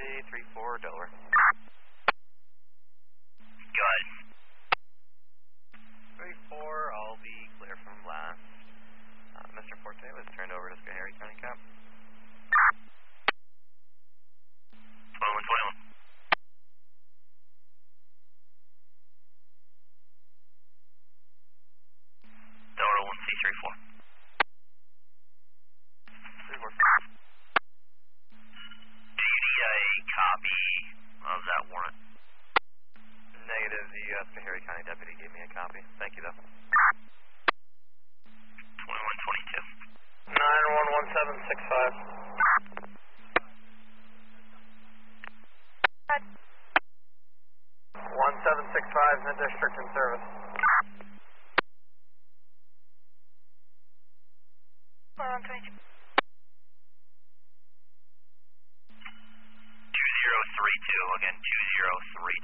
1334 Delaware. Good. 34, I'll be clear from last. Mr. Forte was turned over to Schoharie County Cap. 2121. Delaware 1C34. 34. Do you need a copy of that warrant? Negative, the Schoharie County deputy gave me a copy. Thank you, though. 2122. 911765. 1765 in the district in service. 2122. 2032, again, 2032.